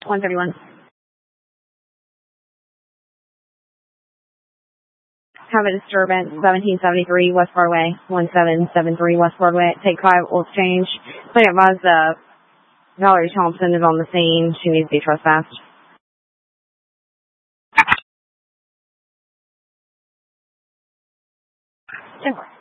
131. Have a disturbance, 1773 West Broadway, 1773 West Broadway. Take 5, will exchange. Please advise Valerie Thompson is on the scene. She needs to be trespassed. 10-4.